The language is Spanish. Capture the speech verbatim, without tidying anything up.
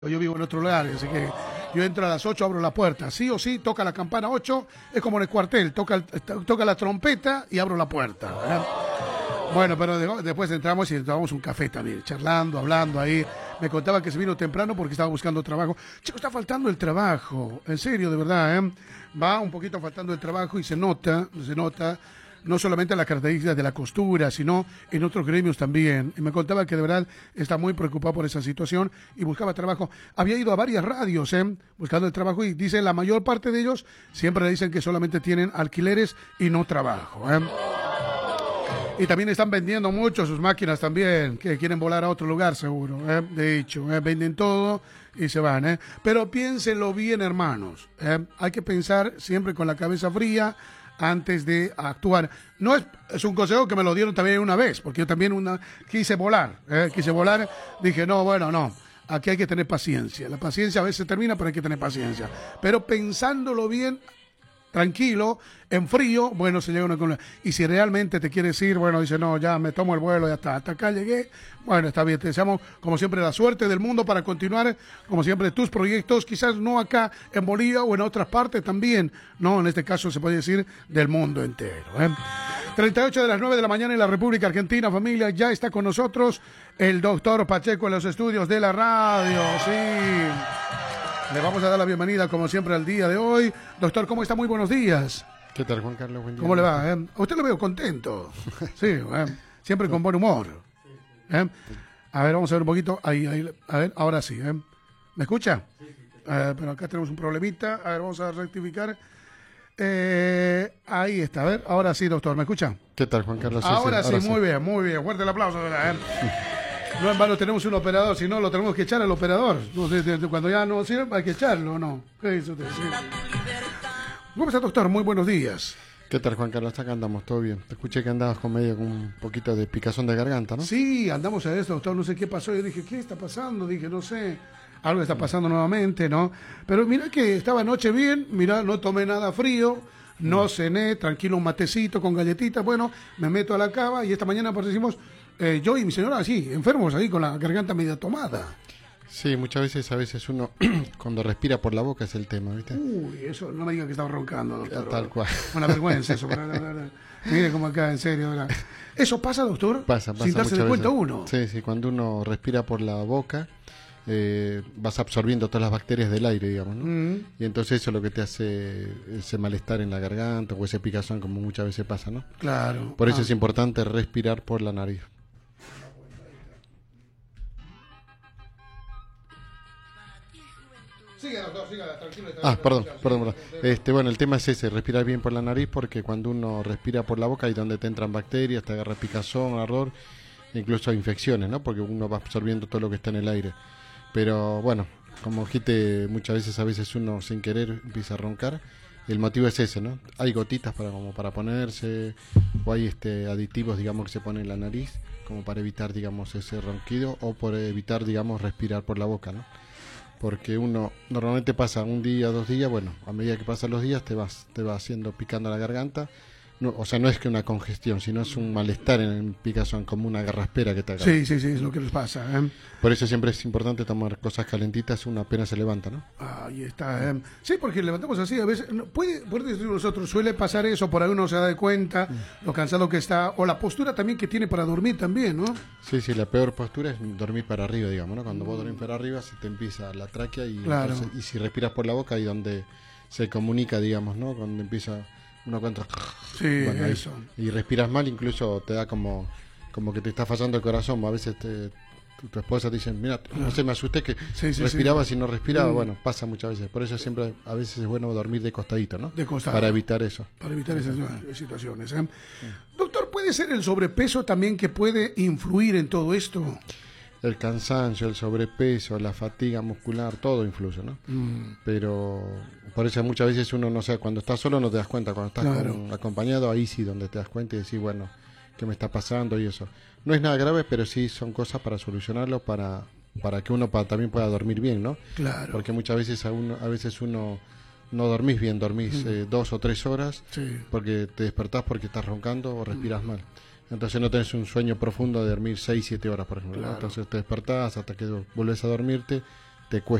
Yo vivo en otro lugar, así que yo entro a las ocho, abro la puerta. Sí o sí, toca la campana ocho, es como en el cuartel, toca, el, toca la trompeta y abro la puerta, ¿verdad? Bueno, pero de, después entramos y tomamos un café también, charlando, hablando ahí. Me contaba que se vino temprano porque estaba buscando trabajo. Chico, está faltando el trabajo, en serio, de verdad, ¿eh? Va un poquito faltando el trabajo y se nota, se nota. No solamente las características de la costura, sino en otros gremios también. Y me contaba que de verdad está muy preocupado por esa situación y buscaba trabajo. Había ido a varias radios, ¿eh? buscando el trabajo, y dice la mayor parte de ellos siempre le dicen que solamente tienen alquileres y no trabajo. ¿eh? Y también están vendiendo mucho sus máquinas también, que quieren volar a otro lugar seguro. ¿eh? De hecho, ¿eh? venden todo y se van. ¿eh? Pero piénsenlo bien, hermanos. ¿eh? Hay que pensar siempre con la cabeza fría antes de actuar. No es, es un consejo que me lo dieron también una vez, porque yo también una quise volar, ¿eh? quise volar, dije, no, bueno, no, aquí hay que tener paciencia. La paciencia a veces termina, pero hay que tener paciencia. Pero pensándolo bien, tranquilo, en frío, bueno, se llega a una... Y si realmente te quieres ir, bueno, dice, no, ya me tomo el vuelo, ya está, hasta acá llegué, bueno, está bien, te deseamos, como siempre, la suerte del mundo para continuar, como siempre, tus proyectos, quizás no acá en Bolivia o en otras partes también, no, en este caso se puede decir del mundo entero, ¿eh? treinta y ocho de las nueve de la mañana en la República Argentina, familia, ya está con nosotros el doctor Pacheco en los estudios de la radio, sí. Le vamos a dar la bienvenida, como siempre, al día de hoy. Doctor, ¿cómo está? Muy buenos días. ¿Qué tal, Juan Carlos? Buen día. ¿Cómo le va? Eh? A usted lo veo contento. Sí, eh? siempre con buen humor. ¿Eh? A ver, vamos a ver un poquito. Ahí, ahí. A ver, ahora sí. ¿eh? ¿Me escucha? Eh, pero acá tenemos un problemita. A ver, vamos a rectificar. Eh, ahí está. A ver, ahora sí, doctor. ¿Me escucha? ¿Qué tal, Juan Carlos? Sí, ahora, sí, ahora sí, muy bien, muy bien. Fuerte el aplauso, ¿verdad? ¿eh? No en vano tenemos un operador, si no lo tenemos que echar al operador. No sé, cuando ya no sirve hay que echarlo, ¿no? ¿Qué dice usted? Sí. ¿Cómo está, doctor? Muy buenos días. ¿Qué tal, Juan Carlos? Acá andamos, todo bien. Te escuché que andabas con medio con un poquito de picazón de garganta, ¿no? Sí, andamos a esto, doctor. No sé qué pasó. Yo dije, ¿qué está pasando? Dije, no sé. Algo está pasando nuevamente, ¿no? Pero mira que estaba anoche bien. Mira, no tomé nada frío. No cené, tranquilo, un matecito con galletitas. Bueno, me meto a la cama y esta mañana pues decimos... Eh, yo y mi señora así, enfermos ahí con la garganta media tomada. Sí, muchas veces, a veces uno cuando respira por la boca es el tema, ¿viste? Uy, eso, no me diga que estaba roncando, doctor. Tal cual. Una vergüenza eso. Mire cómo acá, en serio. ¿verdad? ¿Eso pasa, doctor? Pasa, pasa. Sin darse de cuenta veces. uno. Sí, sí, cuando uno respira por la boca, eh, vas absorbiendo todas las bacterias del aire, digamos, ¿no? Mm. Y entonces eso es lo que te hace ese malestar en la garganta o ese picazón, como muchas veces pasa, ¿no? Claro. Por eso ah. es importante respirar por la nariz. Siga, doctor, siga, tranquilo. Ah, perdón, perdón, perdón. Este, bueno, el tema es ese, respirar bien por la nariz, porque cuando uno respira por la boca ahí donde te entran bacterias, te agarra picazón, ardor, incluso infecciones, ¿no? Porque uno va absorbiendo todo lo que está en el aire. Pero bueno, como dijiste, muchas veces, a veces uno sin querer empieza a roncar. El motivo es ese, ¿no? Hay gotitas para como para ponerse, o hay este aditivos, digamos, que se ponen en la nariz, como para evitar, digamos, ese ronquido, o por evitar, digamos, respirar por la boca, ¿no? Porque uno normalmente pasa un día, dos días, bueno, a medida que pasan los días te vas te va haciendo picando la garganta. No, o sea, no es que una congestión, sino es un malestar en el picazón, como una garraspera que te agarra. Sí, sí, sí, es lo que les pasa. ¿eh? Por eso siempre es importante tomar cosas calentitas una apenas se levanta, ¿no? Ahí está. ¿eh? Sí, porque levantamos así, a veces, puede, puede decir nosotros, suele pasar eso, por ahí uno se da de cuenta, mm. lo cansado que está, o la postura también que tiene para dormir también, ¿no? Sí, sí, la peor postura es dormir para arriba, digamos, ¿no? Cuando mm. vos dormís para arriba se te empieza la tráquea y, claro. entonces, y si respiras por la boca ahí donde se comunica, digamos, ¿no? Cuando empieza... uno cuenta, sí, bueno, eso. Y, y respiras mal, incluso te da como como que te está fallando el corazón. A veces te, tu, tu esposa te dice, mira, no sé, me asusté que sí, sí, respirabas sí. y no respiraba. Mm. Bueno, pasa muchas veces. Por eso siempre a veces es bueno dormir de costadito, ¿no? De costado. Para evitar eso. Para evitar esas situaciones. ¿eh? Sí. Doctor, ¿puede ser el sobrepeso también que puede influir en todo esto? El cansancio, el sobrepeso, la fatiga muscular, todo influye, ¿no? Mm. Pero por eso muchas veces uno, no sé, cuando estás solo no te das cuenta, cuando estás claro. con, acompañado, ahí sí donde te das cuenta y decís, bueno, ¿qué me está pasando? Y eso. No es nada grave, pero sí son cosas para solucionarlo, para para que uno para, también pueda dormir bien, ¿no? Claro. Porque muchas veces a, uno, a veces uno no dormís bien, dormís mm. eh, dos o tres horas, sí. porque te despertás porque estás roncando o respiras mm. mal. Entonces no tenés un sueño profundo de dormir seis, siete horas, por ejemplo. Claro. Entonces te despertás hasta que volvés a dormirte te cuesta